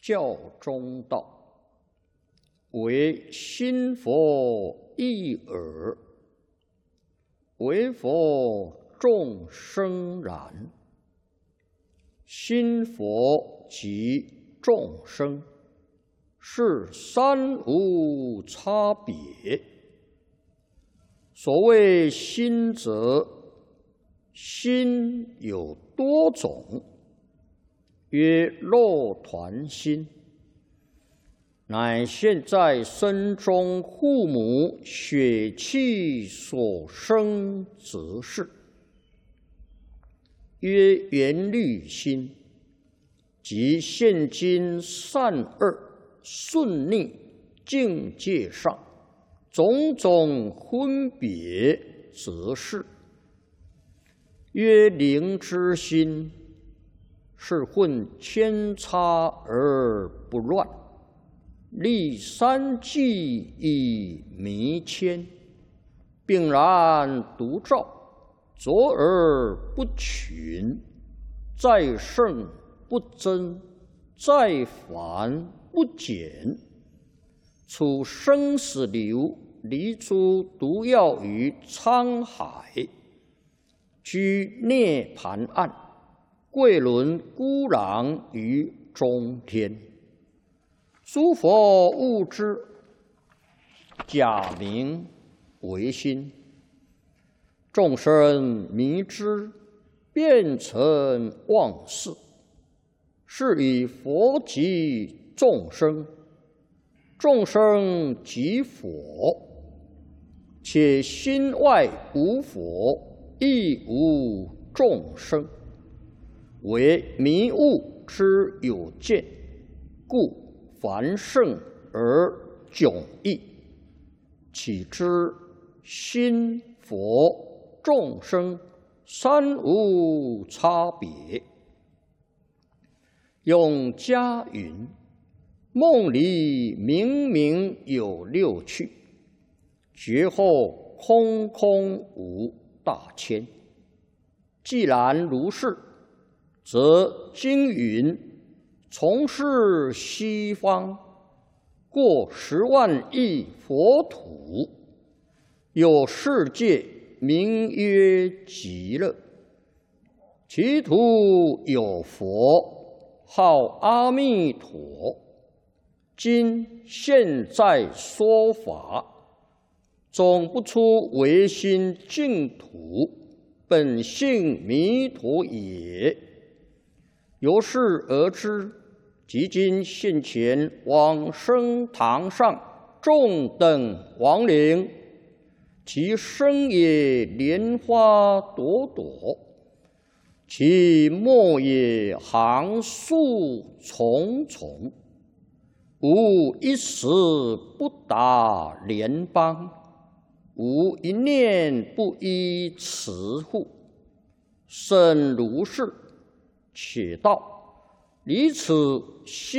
教中道，唯心佛一耳，唯佛众生然。心佛即众生，是三无差别。所谓心者，心有多种，曰肉团心，乃现在身中父母血气所生之事。曰缘虑心，即现今善恶顺逆境界上种种分别之事。曰灵之心，是混千差而不乱，立三际以弥谦，并然独照，卓而不群，在圣不增，在繁不减。处生死流，离诸毒药于沧海，居涅盘岸，贵轮孤狼于中天。诸佛悟之，假名为心；众生迷之，变成妄事。是以佛即众生，众生即佛，且心外无佛，亦无众生，为迷悟之有见，故繁盛而迥异。岂知心佛众生三无差别。永嘉云：梦里明明有六趣，觉后空空无大千。既然如是，则经云：从是西方，过10万亿佛土，有世界名曰极乐，其土有佛，号阿弥陀。今现在说法，总不出唯心净土，本性弥陀也。由是而知，即今现前往生堂上众等亡灵，其身也莲花朵朵，其末也行树重重，无一时不达莲邦，无一念不依慈护。甚如是，且道离此心